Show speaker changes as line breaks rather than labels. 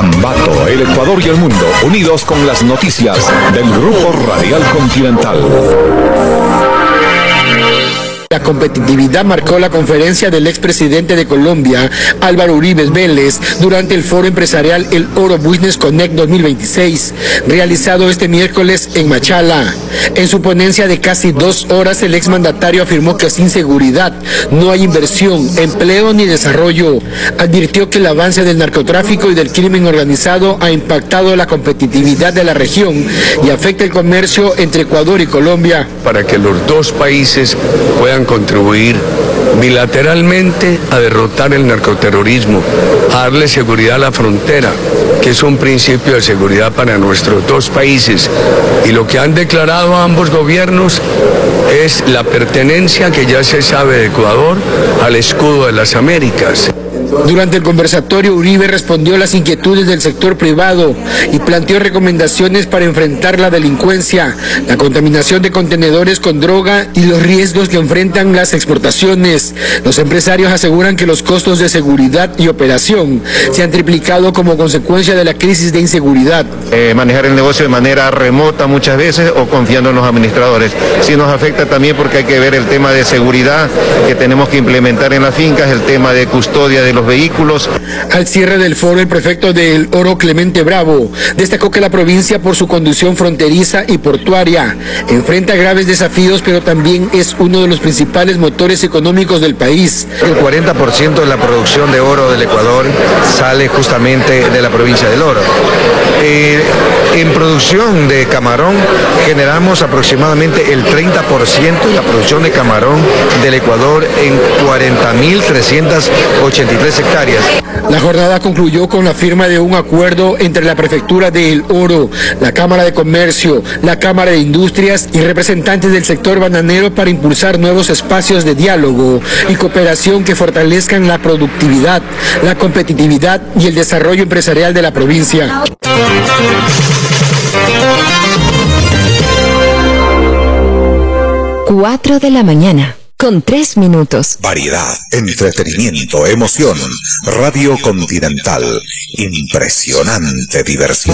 Ambato, el Ecuador y el mundo, unidos con las noticias del Grupo Radial Continental.
La competitividad marcó la conferencia del expresidente de Colombia, Álvaro Uribe Vélez, durante el foro empresarial El Oro Business Connect 2026, realizado este miércoles en Machala. En su ponencia de casi 2 horas, el exmandatario afirmó que sin seguridad no hay inversión, empleo ni desarrollo. Advirtió que el avance del narcotráfico y del crimen organizado ha impactado la competitividad de la región y afecta el comercio entre Ecuador y Colombia.
Para que los dos países puedan contribuir bilateralmente a derrotar el narcoterrorismo, a darle seguridad a la frontera, que es un principio de seguridad para nuestros dos países. Y lo que han declarado ambos gobiernos es la pertenencia, que ya se sabe, de Ecuador al escudo de las Américas.
Durante el conversatorio, Uribe respondió a las inquietudes del sector privado y planteó recomendaciones para enfrentar la delincuencia, la contaminación de contenedores con droga y los riesgos que enfrentan las exportaciones. Los empresarios aseguran que los costos de seguridad y operación se han triplicado como consecuencia de la crisis de inseguridad.
Manejar el negocio de manera remota muchas veces o confiando en los administradores. Sí nos afecta también porque hay que ver el tema de seguridad que tenemos que implementar en las fincas, el tema de custodia de los vehículos.
Al cierre del foro, el prefecto del Oro, Clemente Bravo, destacó que la provincia, por su condición fronteriza y portuaria, enfrenta graves desafíos, pero también es uno de los principales motores económicos del país.
El 40% de la producción de oro del Ecuador sale justamente de la provincia del Oro. En producción de camarón generamos aproximadamente el 30% de la producción de camarón del Ecuador en 40.383 hectáreas.
La jornada concluyó con la firma de un acuerdo entre la Prefectura de El Oro, la Cámara de Comercio, la Cámara de Industrias y representantes del sector bananero para impulsar nuevos espacios de diálogo y cooperación que fortalezcan la productividad, la competitividad y el desarrollo empresarial de la provincia.
4 de la mañana, con 3 minutos.
Variedad, entretenimiento, emoción. Radio Continental. Impresionante diversión.